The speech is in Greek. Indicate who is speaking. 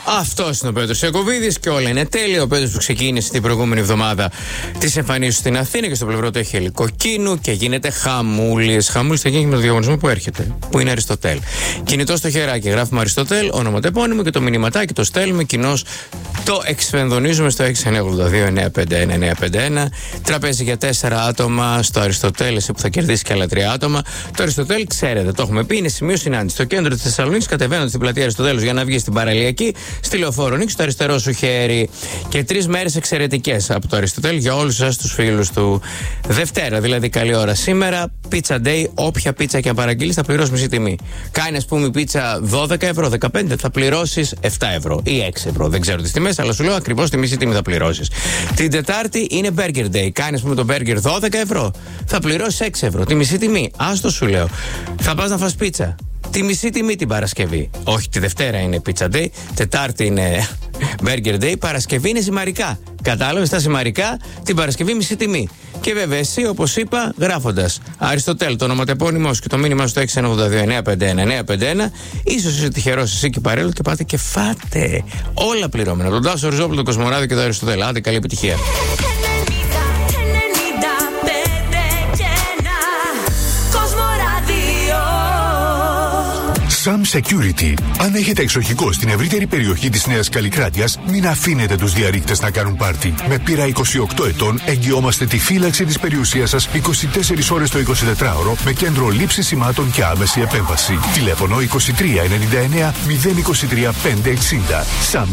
Speaker 1: Αυτός είναι ο Πέτρος Ιακωβίδης και όλα είναι τέλεια. Ο Πέτρος που ξεκίνησε την προηγούμενη εβδομάδα τις εμφανίσεις στην Αθήνα και στο πλευρό του έχει ελικοκίνου και γίνεται χαμούλης. Χαμούλης θα γίνει με το διαγωνισμό που έρχεται, που είναι Αριστοτέλ. Κινητό στο χεράκι, γράφουμε Αριστοτέλ, ονοματεπώνυμο και το μηνυματάκι το στέλνουμε. Κοινώς το εξφενδονίζουμε στο 6982-951-951. Τραπέζι για 4 άτομα στο Αριστοτέλ, εσύ που θα κερδίσει και άλλα 3 άτομα. Το Αριστοτέλ, ξέρετε, το έχουμε πει, είναι σημείο συνάντηση. Στο κέντρο της Θεσσαλονίκης, κατεβαίνοντας στην πλατεία Αριστοτέλους για να βγει στην παραλιακή, στη Λεωφόρο Νίκη, στο αριστερό σου χέρι. Και 3 μέρες εξαιρετικές από το Αριστοτέλ για όλους εσάς τους φίλους του. Δευτέρα, δηλαδή καλή ώρα. Σήμερα, Pizza Day, όποια πίτσα και αν παραγγείλεις θα πληρώσεις μισή τιμή. Κάνει, ας πούμε, πίτσα 12 ευρώ, 15, θα πληρώσεις 7 ευρώ ή 6 ευρώ. Δεν ξέρω τις τιμές, αλλά σου λέω ακριβώς τη μισή τιμή θα πληρώσεις. Την Τετάρτη είναι Burger Day. Κάνει, ας πούμε, το burger 12 ευρώ, θα πληρώσεις 6 ευρώ. Τη μισή τιμή. Άστο σου λέω. Θα πας να φας πίτσα. Τη μισή τιμή την Παρασκευή. Όχι, τη Δευτέρα είναι Pizza Day, Τετάρτη είναι Burger Day, Παρασκευή είναι ζυμαρικά. Κατάλαβες, τα ζυμαρικά την Παρασκευή μισή τιμή. Και βέβαια εσύ, όπως είπα, γράφοντας Αριστοτέλ, το ονοματεπώνυμό σου και το μήνυμά σου στο 692-951-951, ίσως είσαι τυχερός εσύ και παρέλο και πάτε και φάτε. Όλα πληρώμενα. Τον Τάσο Ριζόπουλο, τον Κοσμοράδη και τον Αριστοτέλ. Άντε, καλή επιτυχία.
Speaker 2: Sam Security. Αν έχετε εξοχικό στην ευρύτερη περιοχή της Νέας Καλλικράτειας, μην αφήνετε τους διαρρήκτες να κάνουν πάρτι. Με πείρα 28 ετών εγγυόμαστε τη φύλαξη της περιουσίας σας 24 ώρες το 24ωρο με κέντρο λήψης σημάτων και άμεση επέμβαση. Τηλέφωνο 2399 023 560. Sam